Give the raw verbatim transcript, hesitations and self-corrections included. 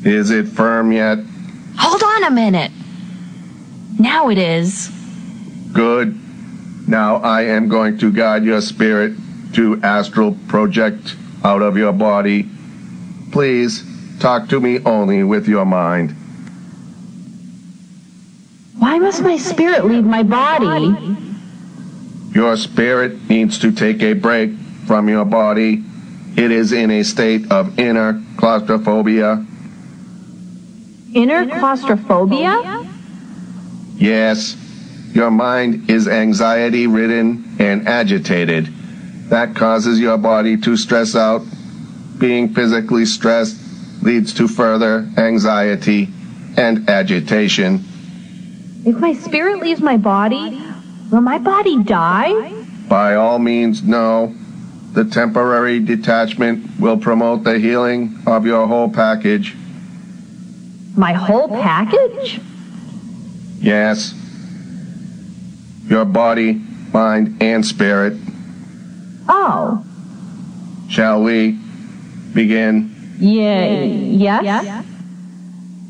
Is it firm yet? Hold on a minute. Now it is. Good. Now I am going to guide your spirit to astral project out of your body. Please, talk to me only with your mind. Why must my spirit leave my body? Your spirit needs to take a break from your body. It is in a state of inner claustrophobia. Inner claustrophobia? Yes. Your mind is anxiety-ridden and agitated. That causes your body to stress out. Being physically stressed leads to further anxiety and agitation. If my spirit leaves my body, will my body die? By all means, no. The temporary detachment will promote the healing of your whole package. My whole package? Yes. Your body, mind, and spirit. Oh. Shall we begin? Yeah, yes?